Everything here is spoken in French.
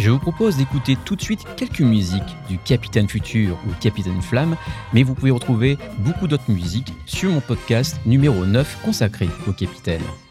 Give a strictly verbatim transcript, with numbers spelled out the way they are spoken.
Je vous propose d'écouter tout de suite quelques musiques du Capitaine Futur ou Capitaine Flamme, mais vous pouvez retrouver beaucoup d'autres musiques sur mon podcast numéro neuf consacré au Capitaine.